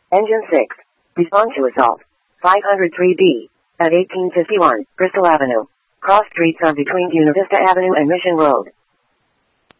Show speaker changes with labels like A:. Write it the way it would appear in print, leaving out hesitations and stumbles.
A: Engine 6. Respond to assault. 503B. At 1851, Bristol Avenue. Cross streets are between Buena Vista Avenue and Mission Road.